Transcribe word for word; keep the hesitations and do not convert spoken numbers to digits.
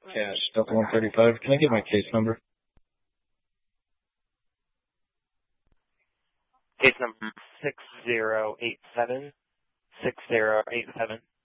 Cash, Delta one thirty-five. Can I get my case number? Case number six zero eight seven six zero eight seven.